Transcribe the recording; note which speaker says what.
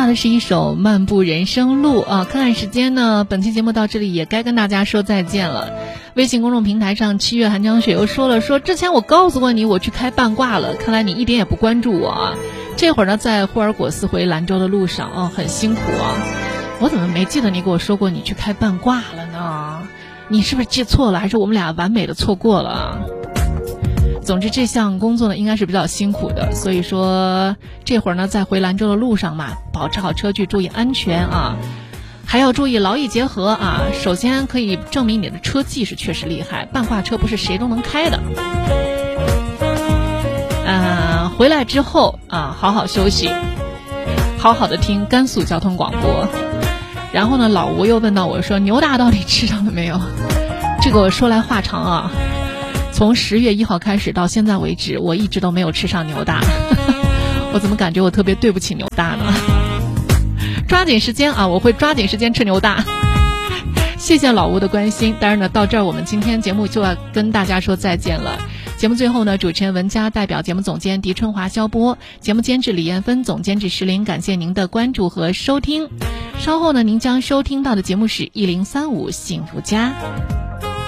Speaker 1: 到的是一首漫步人生路啊。看看时间呢，本期节目到这里也该跟大家说再见了。微信公众平台上七月寒江雪又说之前我告诉过你我去开半挂了，看来你一点也不关注我啊。这会儿呢在霍尔果斯回兰州的路上啊，很辛苦啊。我怎么没记得你给我说过你去开半挂了呢？你是不是记错了，还是我们俩完美的错过了？总之这项工作呢应该是比较辛苦的，所以说这会儿呢在回兰州的路上嘛，保持好车距，注意安全啊，还要注意劳逸结合啊。首先可以证明你的车技是确实厉害，半挂车不是谁都能开的。回来之后啊，好好休息，好好的听甘肃交通广播。然后呢，老吴又问到我说牛大到底吃上了没有？这个我说来话长啊。从10月1号开始到现在为止，我一直都没有吃上牛大。我怎么感觉我特别对不起牛大呢？抓紧时间啊，我会抓紧时间吃牛大。谢谢老吴的关心。当然呢，到这儿我们今天节目就要跟大家说再见了。节目最后呢，主持人文佳代表节目总监狄春华、肖波，节目监制李艳芬，总监制石林，感谢您的关注和收听。稍后呢，您将收听到的节目是1035幸福家。